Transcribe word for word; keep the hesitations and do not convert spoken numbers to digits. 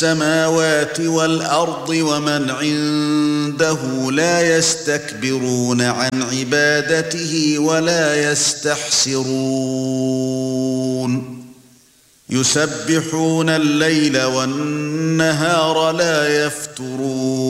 السماوات والأرض ومن عنده لا يستكبرون عن عبادته ولا يستحسرون يسبحون الليل والنهار لا يفترون